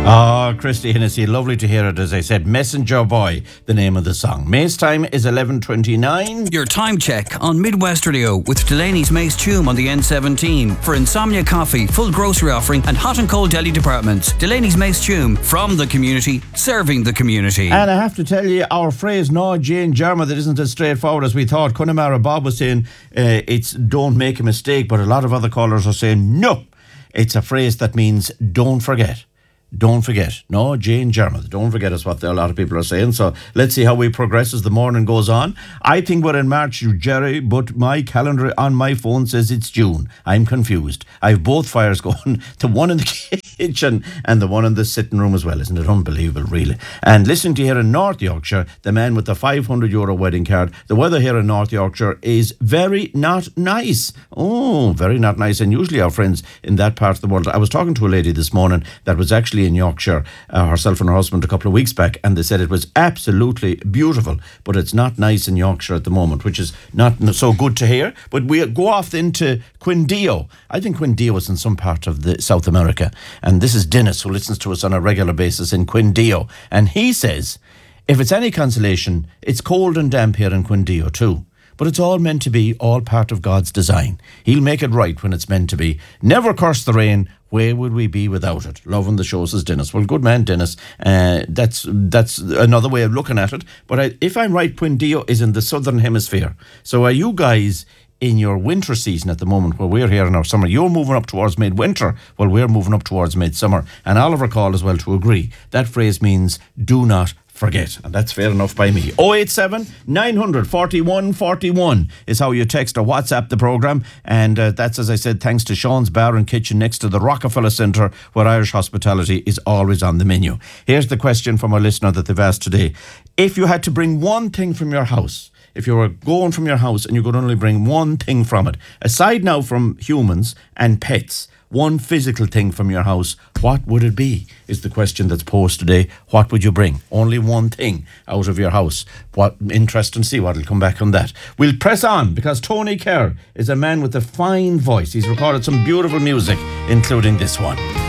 Oh, Christy Hennessy, lovely to hear it. As I said, Messenger Boy, the name of the song. May's time is 11:29. Your time check on Midwest Radio with Delaney's Mace Tume on the N17 for Insomnia Coffee, full grocery offering and hot and cold deli departments. Delaney's Mace Tume, from the community, serving the community. And I have to tell you, our phrase, no Jane Germa, that isn't as straightforward as we thought. Connemara Bob was saying it's don't make a mistake, but a lot of other callers are saying no. It's a phrase that means don't forget. Don't forget. No, Jane Germa. Don't forget is what a lot of people are saying. So let's see how we progress as the morning goes on. I think we're in March, Jerry, but my calendar on my phone says it's June. I'm confused. I have both fires going, the one in the kitchen and the one in the sitting room as well. Isn't it unbelievable, really? And listening to here in North Yorkshire, the man with the €500 wedding card, the weather here in North Yorkshire is very not nice. Oh, very not nice. And usually our friends in that part of the world, I was talking to a lady this morning that was actually in Yorkshire, herself and her husband, a couple of weeks back, and they said it was absolutely beautiful, but it's not nice in Yorkshire at the moment, which is not so good to hear. But we go off into Quindío. I think Quindío is in some part of the South America, and this is Dennis, who listens to us on a regular basis in Quindío, and he says, if it's any consolation, it's cold and damp here in Quindío too. But it's all meant to be, all part of God's design. He'll make it right when it's meant to be. Never curse the rain. Where would we be without it? Loving the show, says Dennis. Well, good man, Dennis. That's another way of looking at it. But if I'm right, Quindío is in the southern hemisphere. So are you guys in your winter season at the moment, where we're here in our summer? You're moving up towards midwinter, while we're moving up towards midsummer. And Oliver called as well to agree. That phrase means do not forget, and that's fair enough by me. 087 900 41 41 is how you text or WhatsApp the programme, and that's, as I said, thanks to Sean's Bar and Kitchen next to the Rockefeller Centre, where Irish hospitality is always on the menu. Here's the question from our listener that they've asked today. If you had to bring one thing from your house, if you were going from your house and you could only bring one thing from it, aside now from humans and pets, one physical thing from your house, what would it be? Is the question that's posed today. What would you bring? Only one thing out of your house. What interesting to see what will come back on that. We'll press on, because Tony Kerr is a man with a fine voice. He's recorded some beautiful music, including this one.